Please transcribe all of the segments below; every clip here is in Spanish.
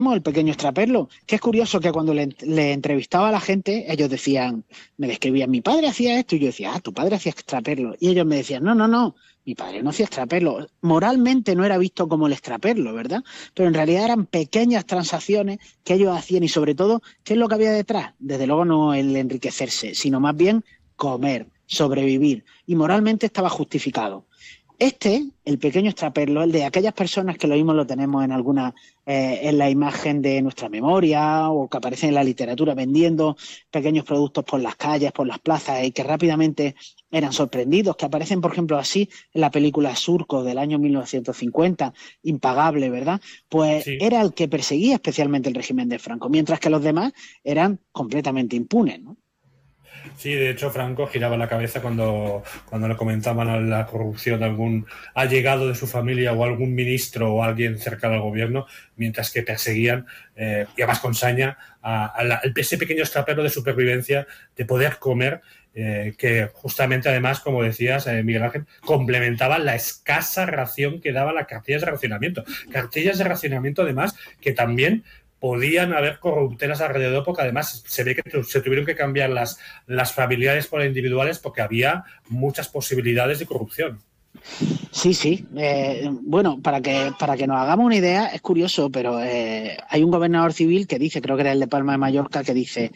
el pequeño extraperlo, que es curioso que cuando le entrevistaba a la gente, ellos decían, me describían, mi padre hacía esto, y yo decía, tu padre hacía extraperlo, y ellos me decían, no, mi padre no hacía extraperlo, moralmente no era visto como el extraperlo, ¿verdad? Pero en realidad eran pequeñas transacciones que ellos hacían, y sobre todo, ¿qué es lo que había detrás? Desde luego no el enriquecerse, sino más bien comer, sobrevivir, y moralmente estaba justificado. El pequeño extraperlo, el de aquellas personas que lo mismo lo tenemos en la imagen de nuestra memoria o que aparecen en la literatura vendiendo pequeños productos por las calles, por las plazas y que rápidamente eran sorprendidos, que aparecen, por ejemplo, así en la película Surco del año 1950, Impagable, ¿verdad? Pues Sí. era el que perseguía especialmente el régimen de Franco, mientras que los demás eran completamente impunes, ¿no? Sí, de hecho Franco giraba la cabeza cuando le comentaban la corrupción de algún allegado de su familia o algún ministro o alguien cercano al gobierno, mientras que perseguían, y además con saña, ese pequeño extrapero de supervivencia, de poder comer, que justamente además, como decías, Miguel Ángel, complementaba la escasa ración que daban las cartillas de racionamiento. Cartillas de racionamiento además que también podían haber corruptelas alrededor, porque además se ve que se tuvieron que cambiar las familiares por individuales porque había muchas posibilidades de corrupción. Sí. Bueno, para que nos hagamos una idea, es curioso, pero hay un gobernador civil que dice, creo que era el de Palma de Mallorca, que dice,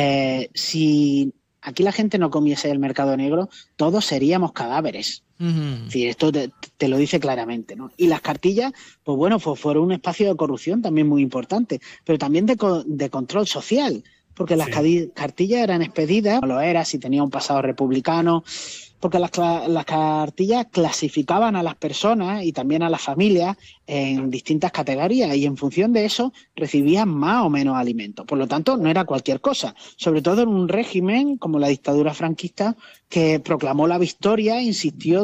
si aquí la gente no comiese el mercado negro, todos seríamos cadáveres. Es decir, esto te lo dice claramente, ¿no? Y las cartillas, pues bueno, fueron un espacio de corrupción también muy importante, pero también de control social, porque las Sí. cartillas eran expedidas, no lo era, si tenía un pasado republicano, porque las cartillas clasificaban a las personas y también a las familias en distintas categorías y en función de eso recibían más o menos alimentos. Por lo tanto, no era cualquier cosa, sobre todo en un régimen como la dictadura franquista que proclamó la victoria e insistió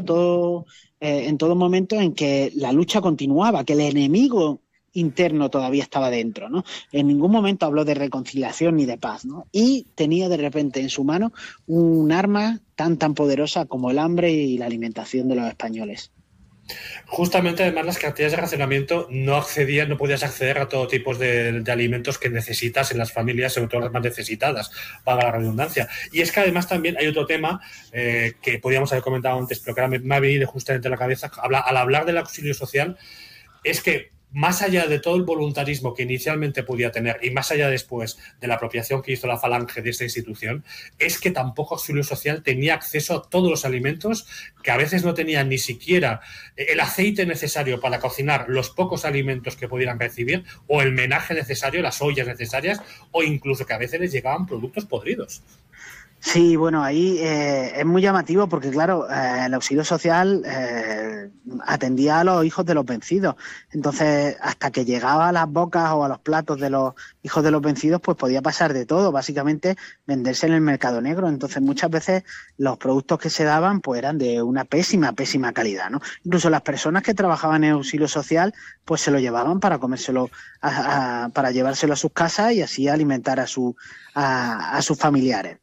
en todo momento en que la lucha continuaba, que el enemigo interno todavía estaba dentro, ¿no? En ningún momento habló de reconciliación ni de paz, ¿no? Y tenía de repente en su mano un arma tan poderosa como el hambre y la alimentación de los españoles. Justamente, además, las cartillas de racionamiento no podías acceder a todo tipo de alimentos que necesitas en las familias, sobre todo las más necesitadas, para la redundancia. Y es que además también hay otro tema que podíamos haber comentado antes, pero que ahora me ha venido justamente a la cabeza, al hablar del auxilio social, es que más allá de todo el voluntarismo que inicialmente podía tener y más allá después de la apropiación que hizo la Falange de esta institución, es que tampoco Auxilio Social tenía acceso a todos los alimentos, que a veces no tenían ni siquiera el aceite necesario para cocinar los pocos alimentos que pudieran recibir o el menaje necesario, las ollas necesarias, o incluso que a veces les llegaban productos podridos. Sí, bueno, ahí es muy llamativo porque, claro, el auxilio social atendía a los hijos de los vencidos. Entonces, hasta que llegaba a las bocas o a los platos de los hijos de los vencidos, pues podía pasar de todo, básicamente venderse en el mercado negro. Entonces, muchas veces los productos que se daban pues eran de una pésima calidad, ¿no? Incluso las personas que trabajaban en auxilio social, pues se lo llevaban para comérselo, para llevárselo a sus casas y así alimentar a sus familiares.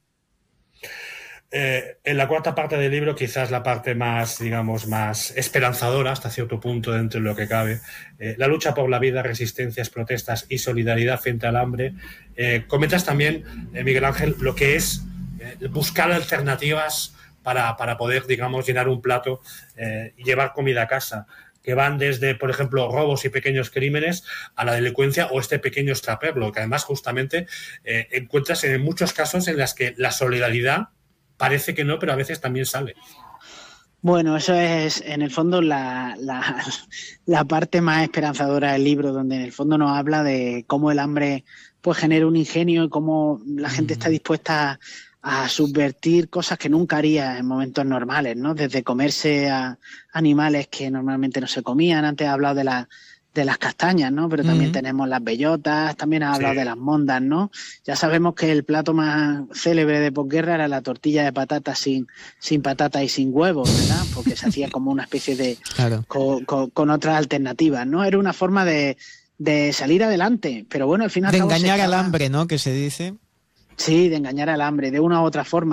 En la cuarta parte del libro, quizás la parte más, digamos, más esperanzadora hasta cierto punto dentro de lo que cabe, la lucha por la vida, resistencias, protestas y solidaridad frente al hambre. Comentas también, Miguel Ángel, lo que es buscar alternativas para poder, digamos, llenar un plato y llevar comida a casa, que van desde, por ejemplo, robos y pequeños crímenes a la delincuencia o este pequeño extraperlo, que además justamente encuentras en muchos casos en las que la solidaridad parece que no, pero a veces también sale. Bueno, eso es en el fondo la parte más esperanzadora del libro, donde en el fondo nos habla de cómo el hambre pues genera un ingenio y cómo la gente está dispuesta a subvertir cosas que nunca haría en momentos normales, ¿no? Desde comerse a animales que normalmente no se comían. Antes he hablado de las castañas, ¿no? Pero también tenemos las bellotas, también has Sí. hablado de las mondas, ¿no? Ya sabemos que el plato más célebre de posguerra era la tortilla de patata sin patata y sin huevos, ¿verdad? Porque se hacía como una especie de... Claro. con otras alternativas, ¿no? Era una forma de salir adelante, pero bueno, al final... De engañar al hambre, ¿no? Que se dice. Sí, de engañar al hambre, de una u otra forma.